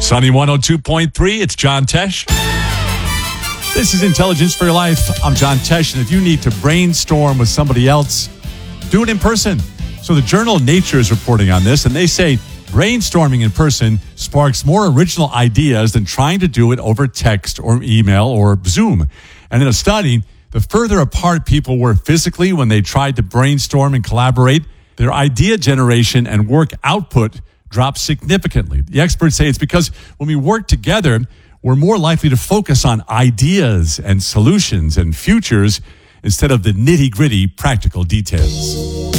Sunny 102.3, it's John Tesh. This is Intelligence for Your Life. I'm John Tesh, and if you need to brainstorm with somebody else, do it in person. So the journal Nature is reporting on this, and they say brainstorming in person sparks more original ideas than trying to do it over text or email or Zoom. And in a study, the further apart people were physically when they tried to brainstorm and collaborate, their idea generation and work output dropped significantly. The experts say it's because when we work together, we're more likely to focus on ideas and solutions and futures instead of the nitty-gritty practical details.